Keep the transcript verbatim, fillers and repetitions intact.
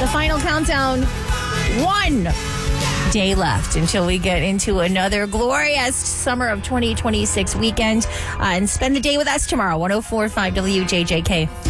The final countdown. One day left until we get into another glorious summer of twenty twenty-six weekend. Uh, and spend the day with us tomorrow. one oh four point five W J J K.